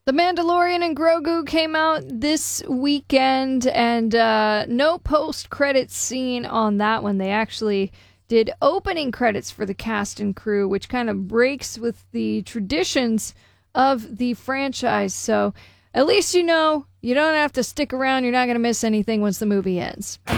The Mandalorian and Grogu came out this weekend, and no post-credits scene on that one. They actually did opening credits for the cast and crew, which kind of breaks with the traditions of the franchise. So at least you know you don't have to stick around. You're not going to miss anything once the movie ends.